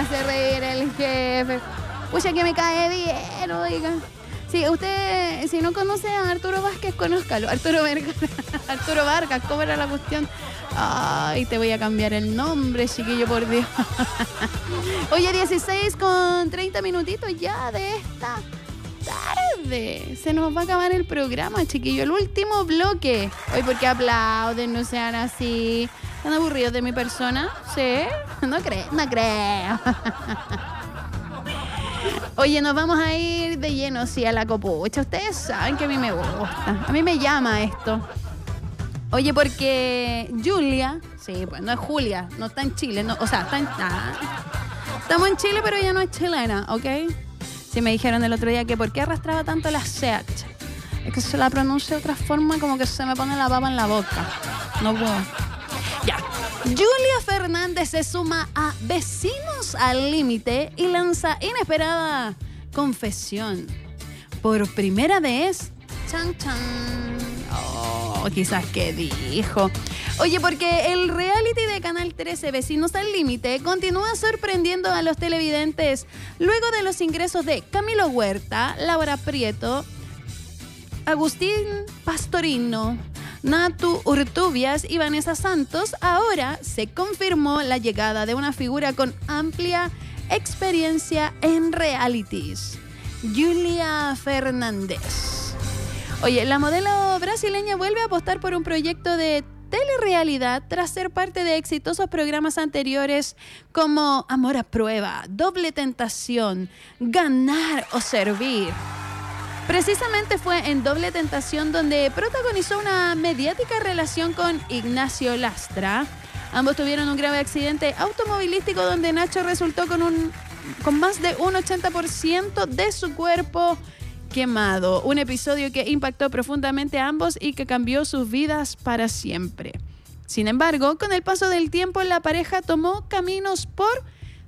hace reír el jefe. Pucha, que me cae bien, oiga. Sí, usted, si no conoce a Arturo Vázquez, conózcalo. Arturo Vargas, ¿cómo era la cuestión? Ay, te voy a cambiar el nombre, chiquillo, por Dios. Oye, 16 con 30 minutitos ya de esta tarde. Se nos va a acabar el programa, chiquillo. El último bloque. Hoy, ¿por qué aplauden? No sean así. ¿Están aburridos de mi persona? ¿Sí? No creo. Oye, nos vamos a ir de lleno, sí, a la copucha. Ustedes saben que a mí me gusta. A mí me llama esto. Oye, porque Julia, sí, pues no es Julia, no está en Chile, no, o sea, estamos en Chile, pero ella no es chilena, ¿ok? Sí, me dijeron el otro día que por qué arrastraba tanto la CH. Es que se la pronuncia de otra forma, como que se me pone la baba en la boca. No puedo. Ya. Julia Fernández se suma a Vecinos al Límite y lanza inesperada confesión. Por primera vez, chan chan. Oh, quizás qué dijo. Oye, porque el reality de Canal 13 Vecinos al Límite continúa sorprendiendo a los televidentes luego de los ingresos de Camilo Huerta, Laura Prieto, Agustín Pastorino, Natu Urtubias y Vanessa Santos. Ahora se confirmó la llegada de una figura con amplia experiencia en realities, Julia Fernández. Oye, la modelo brasileña vuelve a apostar por un proyecto de telerrealidad tras ser parte de exitosos programas anteriores como Amor a Prueba, Doble Tentación, Ganar o Servir. Precisamente fue en Doble Tentación donde protagonizó una mediática relación con Ignacio Lastra. Ambos tuvieron un grave accidente automovilístico donde Nacho resultó con más de un 80% de su cuerpo quemado. Un episodio que impactó profundamente a ambos y que cambió sus vidas para siempre. Sin embargo, con el paso del tiempo, la pareja tomó caminos por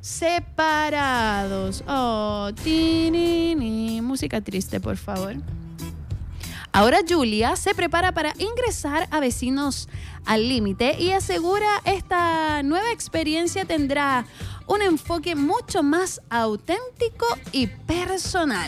separados. Oh, tinini. Música triste, por favor. Ahora Julia se prepara para ingresar a Vecinos al Límite y asegura esta nueva experiencia tendrá un enfoque mucho más auténtico y personal.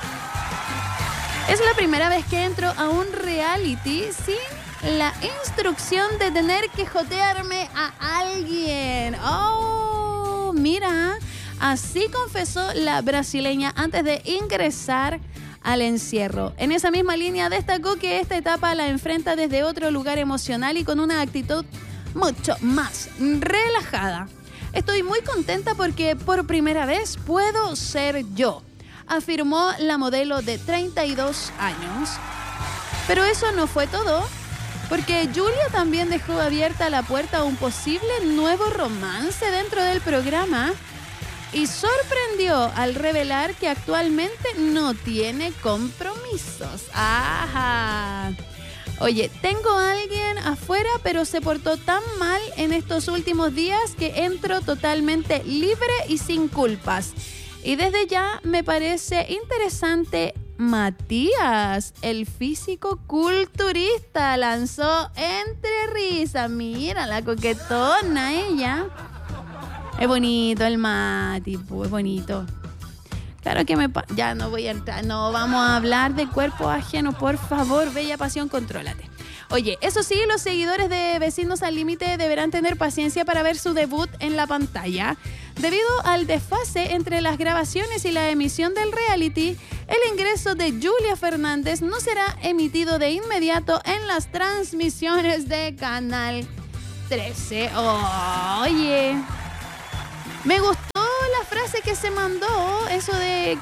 Es la primera vez que entro a un reality sin la instrucción de tener que jotearme a alguien. Oh, mira, así confesó la brasileña antes de ingresar al encierro. En esa misma línea destacó que esta etapa la enfrenta desde otro lugar emocional y con una actitud mucho más relajada. Estoy muy contenta porque por primera vez puedo ser yo, afirmó la modelo de 32 años. Pero eso no fue todo, porque Julia también dejó abierta la puerta a un posible nuevo romance dentro del programa y sorprendió al revelar que actualmente no tiene compromisos. ¡Ajá! Oye, tengo a alguien afuera, pero se portó tan mal en estos últimos días que entro totalmente libre y sin culpas. Y desde ya me parece interesante. Matías, el físico culturista, lanzó entre risas. Mira, la coquetona ella. Es bonito el Mati, es bonito. Claro que ya no voy a entrar, no vamos a hablar de cuerpo ajeno, por favor, bella pasión, contrólate. Oye, eso sí, los seguidores de Vecinos al Límite deberán tener paciencia para ver su debut en la pantalla. Debido al desfase entre las grabaciones y la emisión del reality, el ingreso de Julia Fernández no será emitido de inmediato en las transmisiones de Canal 13. Oye, me gustó la frase que se mandó, eso de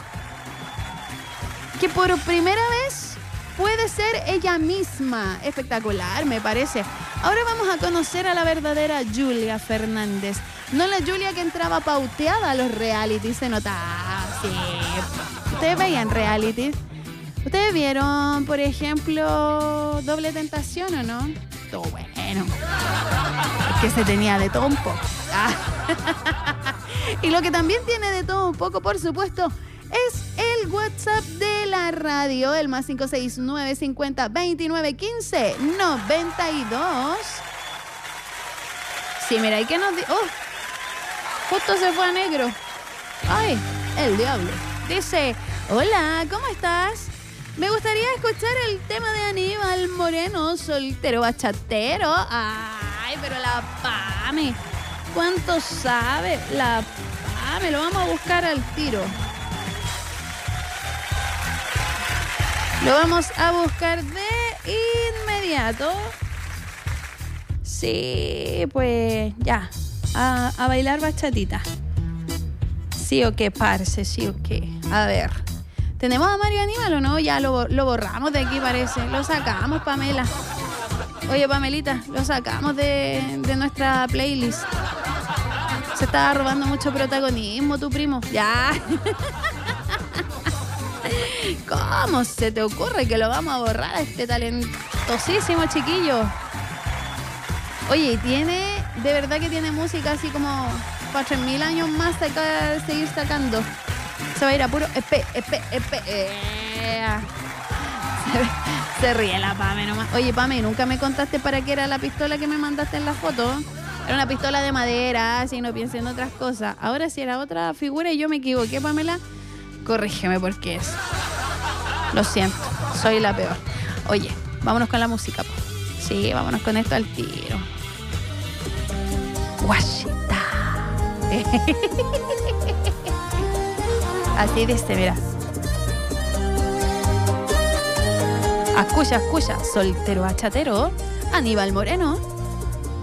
que por primera vez puede ser ella misma. Espectacular, me parece. Ahora vamos a conocer a la verdadera Julia Fernández. No la Julia que entraba pauteada a los realities, se notaba. Sí. ¿Ustedes veían realities? ¿Ustedes vieron, por ejemplo, Doble Tentación o no? Todo bueno. Es que se tenía de todo un poco. Y lo que también tiene de todo un poco, por supuesto, es el WhatsApp de la radio, el más 569 50 29 15 92. Sí, mira, hay que nos... justo se fue a negro. Ay, el diablo. Dice, hola, ¿cómo estás? Me gustaría escuchar el tema de Aníbal Moreno, soltero bachatero. Ay, pero la Pame. ¿Cuánto sabe? La Pame, lo vamos a buscar al tiro. Lo vamos a buscar de inmediato. Sí, pues ya. A bailar bachatita. Sí o qué, parce, sí o qué. A ver. ¿Tenemos a Mario Aníbal o no? Ya lo borramos de aquí, parece. Lo sacamos, Pamela. Oye, Pamelita, lo sacamos de nuestra playlist. Se estaba robando mucho protagonismo tu primo. Ya. ¿Cómo se te ocurre que lo vamos a borrar a este talentosísimo chiquillo? Oye, y tiene, de verdad que tiene música así como para 3.000 años más hay que seguir sacando. Se va a ir a puro Se ríe la Pame nomás. Oye, Pame, ¿nunca me contaste para qué era la pistola que me mandaste en la foto? Era una pistola de madera, así no pienses en otras cosas. Ahora si era otra figura y yo me equivoqué, Pamela, corrígeme porque es. Lo siento, soy la peor. Oye, vámonos con la música, po. Sí, vámonos con esto al tiro. Guachita. Así dice, mira. Escucha, soltero bachatero, Aníbal Moreno.